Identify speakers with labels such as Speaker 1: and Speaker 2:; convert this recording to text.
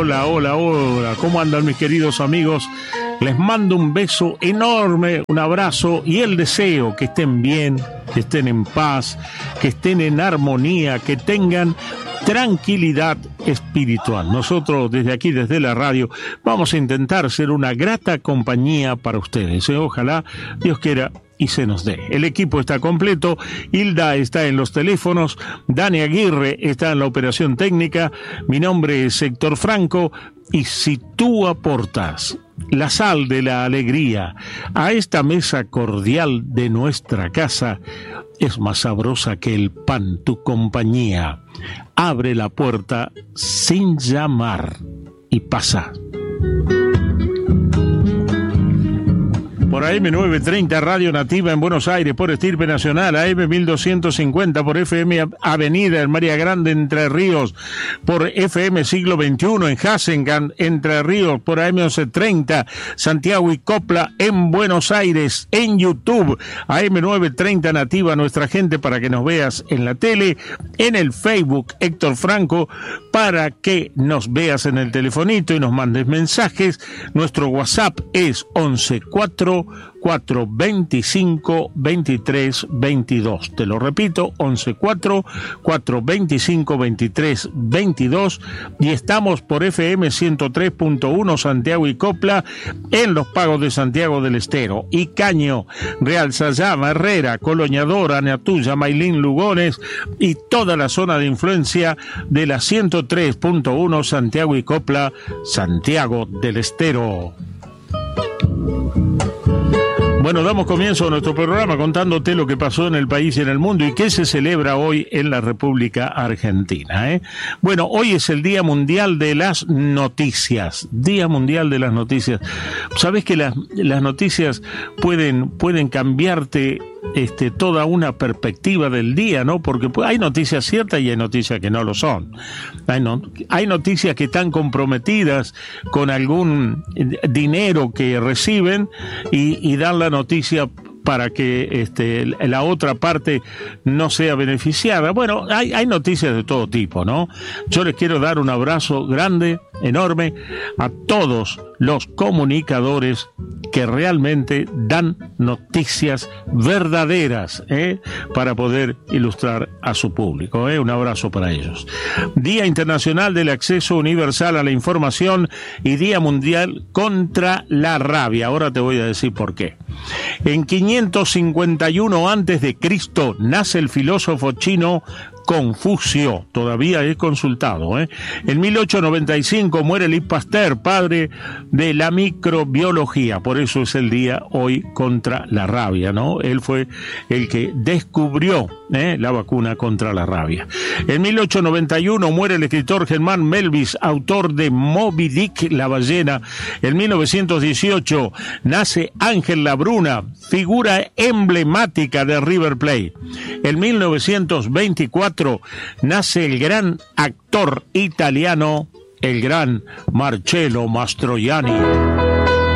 Speaker 1: hola, hola, hola. ¿Cómo andan mis queridos amigos? Les mando un beso enorme, un abrazo y el deseo que estén bien, que estén en paz, que estén en armonía, que tengan tranquilidad espiritual. Nosotros desde aquí, desde la radio, vamos a intentar ser una grata compañía para ustedes. Ojalá Dios quiera y se nos dé. El equipo está completo, Hilda está en los teléfonos, Dani Aguirre está en la operación técnica, mi nombre es Héctor Franco, y si tú aportas la sal de la alegría a esta mesa cordial de nuestra casa, es más sabrosa que el pan tu compañía. Abre la puerta sin llamar y pasa. Por AM930 Radio Nativa en Buenos Aires, por Estirpe Nacional, AM1250, por FM Avenida en María Grande, Entre Ríos, por FM Siglo XXI en Hasengan, Entre Ríos, por AM1130, Santiago y Copla en Buenos Aires, en YouTube, AM930 Nativa, nuestra gente, para que nos veas en la tele, en el Facebook Héctor Franco, para que nos veas en el telefonito y nos mandes mensajes. Nuestro WhatsApp es 11-4-425-23-22. Te lo repito, 11-4-425-23-22. Y estamos por FM 103.1 Santiago y Copla, en los pagos de Santiago del Estero, Icaño, Real Sayama, Herrera, Coloñadora, Neatuya, Mailín, Lugones y toda la zona de influencia de la 103.1 Santiago y Copla, Santiago del Estero. Bueno, damos comienzo a nuestro programa contándote lo que pasó en el país y en el mundo y qué se celebra hoy en la República Argentina, ¿eh? Bueno, hoy es el Día Mundial de las Noticias. Día Mundial de las Noticias. Sabés que las noticias pueden cambiarte toda una perspectiva del día, ¿no? Porque hay noticias ciertas y hay noticias que no lo son. Hay noticias que están comprometidas con algún dinero que reciben y dan la noticia para que la otra parte no sea beneficiada. Bueno, hay noticias de todo tipo, ¿no? Yo les quiero dar un abrazo grande, enorme, a todos los comunicadores que realmente dan noticias verdaderas, para poder ilustrar a su público, Un abrazo para ellos. Día Internacional del Acceso Universal a la Información y Día Mundial contra la Rabia. Ahora te voy a decir por qué. En 551 a.C. nace el filósofo chino Confucio, todavía es consultado, En 1895 muere Louis Pasteur, padre de la microbiología, por eso es el día hoy contra la rabia, ¿no? Él fue el que descubrió la vacuna contra la rabia. En 1891 muere el escritor Germán Melville, autor de Moby Dick, la ballena. En 1918 nace Ángel Labruna, figura emblemática de River Plate. En 1924 nace el gran actor italiano, el gran Marcello Mastroianni.